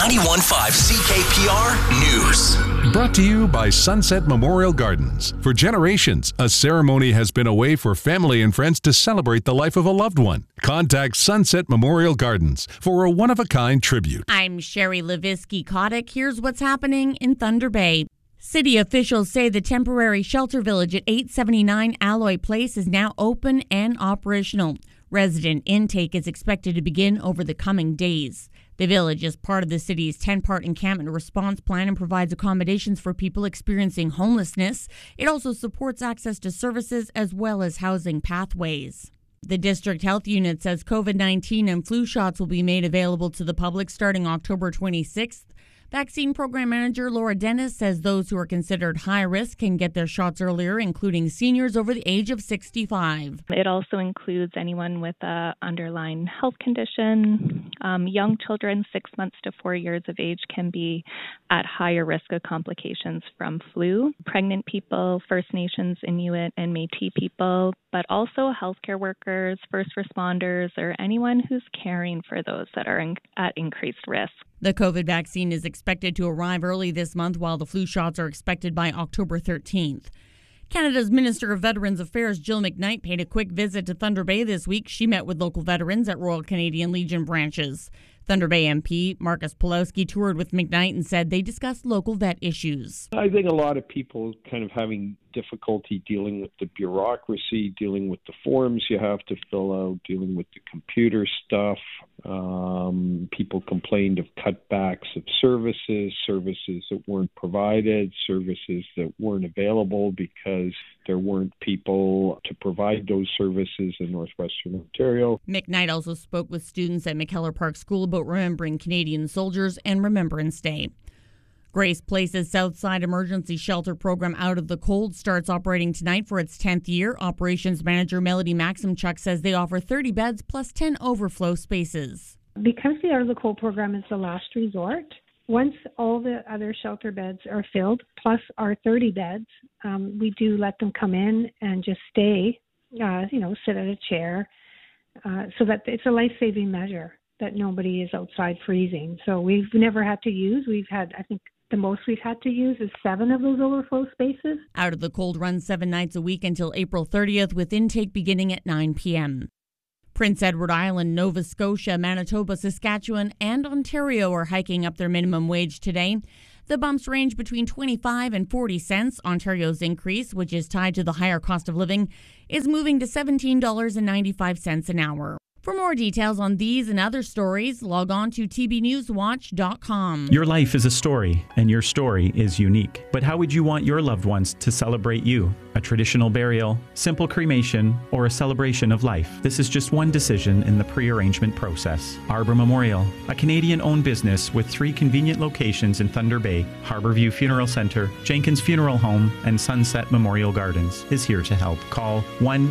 91.5 CKPR News. Brought to you by Sunset Memorial Gardens. For generations, a ceremony has been a way for family and friends to celebrate the life of a loved one. Contact Sunset Memorial Gardens for a one-of-a-kind tribute. I'm Sherry Levinsky-Kotick. Here's what's happening in Thunder Bay. City officials say the temporary shelter village at 879 Alloy Place is now open and operational. Resident intake is expected to begin over the coming days. The village is part of the city's 10-part encampment response plan and provides accommodations for people experiencing homelessness. It also supports access to services as well as housing pathways. The district health unit says COVID-19 and flu shots will be made available to the public starting October 26th. Vaccine Program Manager Laura Dennis says those who are considered high risk can get their shots earlier, including seniors over the age of 65. It also includes anyone with an underlying health condition. Young children 6 months to 4 years of age can be at higher risk of complications from flu. Pregnant people, First Nations, Inuit, and Métis people, but also healthcare workers, first responders, or anyone who's caring for those that are at increased risk. The COVID vaccine is expected to arrive early this month, while the flu shots are expected by October 13th. Canada's Minister of Veterans Affairs, Jill McKnight, paid a quick visit to Thunder Bay this week. She met with local veterans at Royal Canadian Legion branches. Thunder Bay MP Marcus Pulowski toured with McKnight and said they discussed local vet issues. I think a lot of people kind of having difficulty dealing with the bureaucracy, dealing with the forms you have to fill out, dealing with the computer stuff. People complained of cutbacks of services that weren't provided, services that weren't available because there weren't people to provide those services in Northwestern Ontario. McKnight also spoke with students at McKellar Park School about remembering Canadian soldiers and Remembrance Day. Grace Place's Southside Emergency Shelter Program Out of the Cold starts operating tonight for its 10th year. Operations Manager Melody Maximchuk says they offer 30 beds plus 10 overflow spaces. Because the Out of the Cold program is the last resort, once all the other shelter beds are filled, plus our 30 beds, we do let them come in and just stay, sit at a chair, so that it's a life-saving measure that nobody is outside freezing. So we've never had to use. We've had, I think, the most we've had to use is 7 of those overflow spaces. Out of the Cold runs 7 nights a week until April 30th, with intake beginning at 9 p.m. Prince Edward Island, Nova Scotia, Manitoba, Saskatchewan, and Ontario are hiking up their minimum wage today. The bumps range between 25 and 40 cents. Ontario's increase, which is tied to the higher cost of living, is moving to $17.95 an hour. For more details on these and other stories, log on to tbnewswatch.com. Your life is a story, and your story is unique. But how would you want your loved ones to celebrate you? A traditional burial, simple cremation, or a celebration of life? This is just one decision in the pre-arrangement process. Arbor Memorial, a Canadian-owned business with 3 convenient locations in Thunder Bay, Harborview Funeral Centre, Jenkins Funeral Home, and Sunset Memorial Gardens, is here to help. Call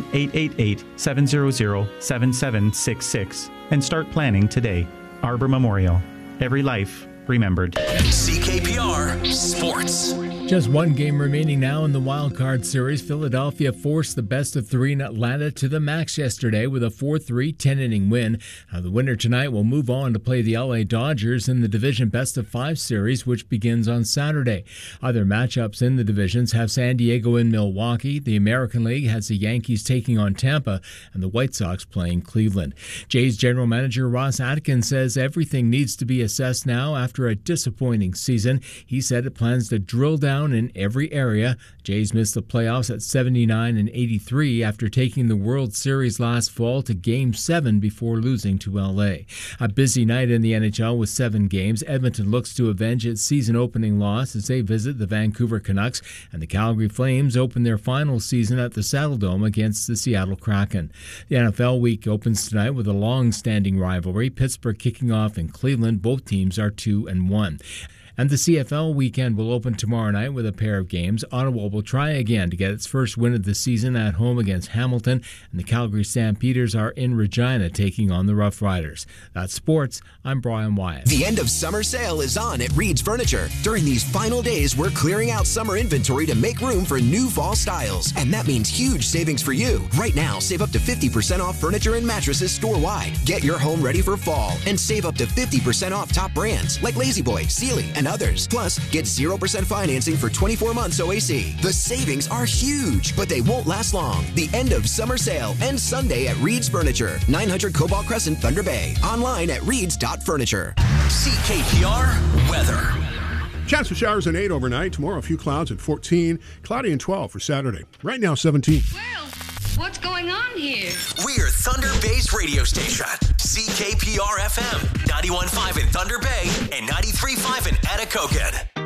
1-888-700-7766 and start planning today. Arbor Memorial. Every life remembered. CKPR Sports. Just one game remaining now in the Wild Card Series. Philadelphia forced the best of 3 in Atlanta to the max yesterday with a 4-3 10-inning win. Now the winner tonight will move on to play the LA Dodgers in the division best of 5 series, which begins on Saturday. Other matchups in the divisions have San Diego and Milwaukee. The American League has the Yankees taking on Tampa and the White Sox playing Cleveland. Jays general manager Ross Atkins says everything needs to be assessed now after a disappointing season. He said it plans to drill down in every area. Jays missed the playoffs at 79 and 83 after taking the World Series last fall to Game 7 before losing to LA. A busy night in the NHL with 7 games. Edmonton looks to avenge its season-opening loss as they visit the Vancouver Canucks, and the Calgary Flames open their final season at the Saddledome against the Seattle Kraken. The NFL week opens tonight with a long-standing rivalry. Pittsburgh kicking off in Cleveland. Both teams are 2-1. And the CFL weekend will open tomorrow night with a pair of games. Ottawa will try again to get its first win of the season at home against Hamilton, and the Calgary Stampeders are in Regina taking on the Rough Riders. That's sports. I'm Brian Wyatt. The end of summer sale is on at Reed's Furniture. During these final days, we're clearing out summer inventory to make room for new fall styles, and that means huge savings for you. Right now, save up to 50% off furniture and mattresses store-wide. Get your home ready for fall and save up to 50% off top brands like La-Z-Boy, Sealy, and others. Plus, get 0% financing for 24 months OAC. The savings are huge, but they won't last long. The end of summer sale ends Sunday at Reed's Furniture, 900 Cobalt Crescent, Thunder Bay. Online at reeds.furniture. CKPR weather. Chance for showers at 8 overnight. Tomorrow, a few clouds at 14. Cloudy and 12 for Saturday. Right now, 17. Well, what's going on here? We're Thunder Bay's radio station. CKPR FM. 91.5 in Thunder Bay and 93.5 in Anacogan.